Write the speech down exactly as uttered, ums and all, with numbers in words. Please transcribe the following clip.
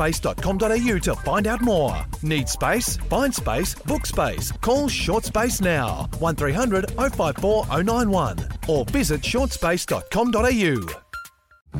space dot com dot a u to find out more. Need space? Find space, book space. Call Short Space now, one three hundred oh five four oh nine one or visit short space dot com dot a u.